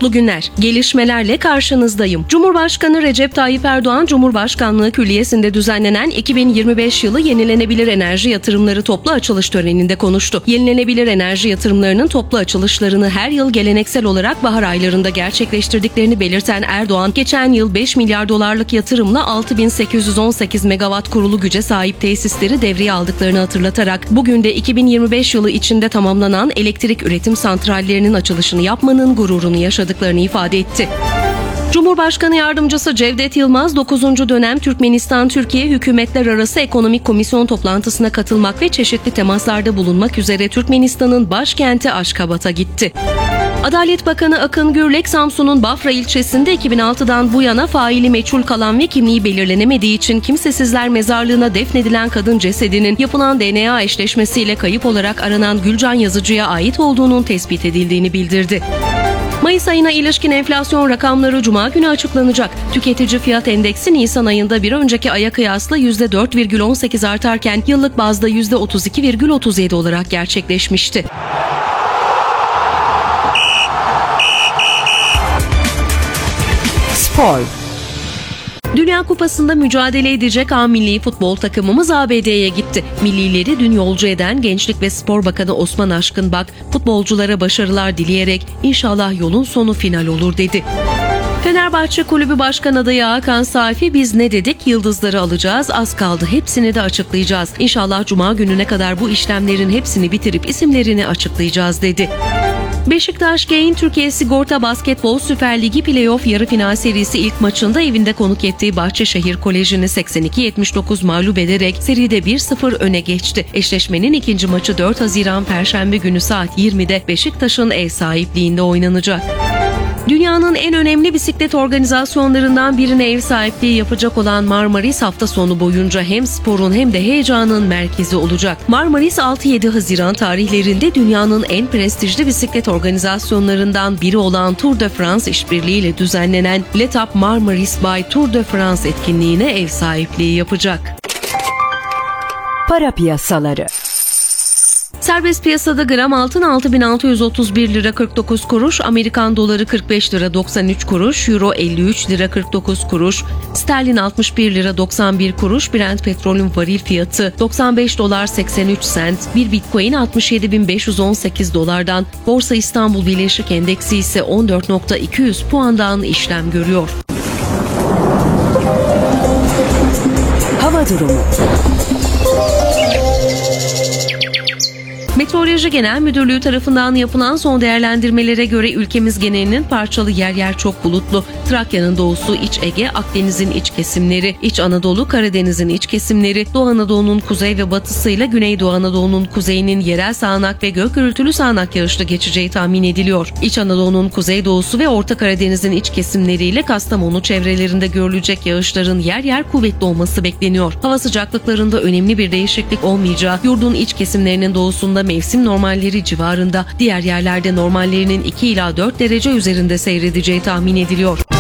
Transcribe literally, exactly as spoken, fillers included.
Mutlu günler. Gelişmelerle karşınızdayım. Cumhurbaşkanı Recep Tayyip Erdoğan, Cumhurbaşkanlığı Külliyesi'nde düzenlenen iki bin yirmi beş yılı yenilenebilir enerji yatırımları toplu açılış töreninde konuştu. Yenilenebilir enerji yatırımlarının toplu açılışlarını her yıl geleneksel olarak bahar aylarında gerçekleştirdiklerini belirten Erdoğan, geçen yıl beş milyar dolarlık yatırımla altı bin sekiz yüz on sekiz megawatt kurulu güce sahip tesisleri devreye aldıklarını hatırlatarak, bugün de iki bin yirmi beş yılı içinde tamamlanan elektrik üretim santrallerinin açılışını yapmanın gururunu yaşadıklarını ifade etti. Cumhurbaşkanı Yardımcısı Cevdet Yılmaz, dokuzuncu dönem Türkmenistan-Türkiye Hükümetler Arası Ekonomik Komisyon toplantısına katılmak ve çeşitli temaslarda bulunmak üzere Türkmenistan'ın başkenti Aşkabat'a gitti. Adalet Bakanı Akın Gürlek, Samsun'un Bafra ilçesinde iki bin altıdan bu yana faili meçhul kalan ve kimliği belirlenemediği için Kimsesizler Mezarlığı'na defnedilen kadın cesedinin yapılan D N A eşleşmesiyle kayıp olarak aranan Gülcan Yazıcı'ya ait olduğunun tespit edildiğini bildirdi. Mayıs ayına ilişkin enflasyon rakamları Cuma günü açıklanacak. Tüketici fiyat endeksi Nisan ayında bir önceki aya kıyasla yüzde dört virgül on sekiz artarken yıllık bazda yüzde otuz iki virgül otuz yedi olarak gerçekleşmişti. Spor. Dünya Kupası'nda mücadele edecek A milli futbol takımımız A B D'ye gitti. Millileri dün yolcu eden Gençlik ve Spor Bakanı Osman Aşkınbak, futbolculara başarılar dileyerek inşallah yolun sonu final olur dedi. Fenerbahçe Kulübü Başkan adayı Hakan Safi, biz ne dedik? Yıldızları alacağız, az kaldı, hepsini de açıklayacağız. İnşallah Cuma gününe kadar bu işlemlerin hepsini bitirip isimlerini açıklayacağız dedi. Beşiktaş Gain Türkiye Sigorta Basketbol Süper Ligi Playoff yarı final serisi ilk maçında evinde konuk ettiği Bahçeşehir Koleji'ni seksen iki yetmiş dokuz mağlup ederek seride bir sıfır öne geçti. Eşleşmenin ikinci maçı dört Haziran Perşembe günü saat yirmide Beşiktaş'ın ev sahipliğinde oynanacak. Dünyanın en önemli bisiklet organizasyonlarından birine ev sahipliği yapacak olan Marmaris hafta sonu boyunca hem sporun hem de heyecanın merkezi olacak. Marmaris altı yedi Haziran tarihlerinde dünyanın en prestijli bisiklet organizasyonlarından biri olan Tour de France işbirliğiyle düzenlenen L'Etape Marmaris by Tour de France etkinliğine ev sahipliği yapacak. Para piyasaları. Serbest piyasada gram altın altı bin altı yüz otuz bir lira kırk dokuz kuruş, Amerikan doları kırk beş lira doksan üç kuruş, Euro elli üç lira kırk dokuz kuruş, sterlin altmış bir lira doksan bir kuruş, Brent petrolün varil fiyatı doksan beş dolar seksen üç sent, bir Bitcoin altmış yedi bin beş yüz on sekiz dolardan, Borsa İstanbul Birleşik Endeksi ise on dört bin iki yüz puandan işlem görüyor. Hava durumu. Meteoroloji Genel Müdürlüğü tarafından yapılan son değerlendirmelere göre ülkemiz genelinin parçalı, yer yer çok bulutlu. Trakya'nın doğusu, İç Ege, Akdeniz'in iç kesimleri, İç Anadolu, Karadeniz'in iç kesimleri, Doğu Anadolu'nun kuzey ve batısıyla Güneydoğu Anadolu'nun kuzeyinin yerel sağanak ve gök gürültülü sağanak yağışlı geçeceği tahmin ediliyor. İç Anadolu'nun kuzeydoğusu ve Orta Karadeniz'in iç kesimleriyle Kastamonu çevrelerinde görülecek yağışların yer yer kuvvetli olması bekleniyor. Hava sıcaklıklarında önemli bir değişiklik olmayacağı, yurdun iç kesimlerinin doğusunda mevsim normalleri civarında, diğer yerlerde normallerinin iki ila dört derece üzerinde seyredeceği tahmin ediliyor.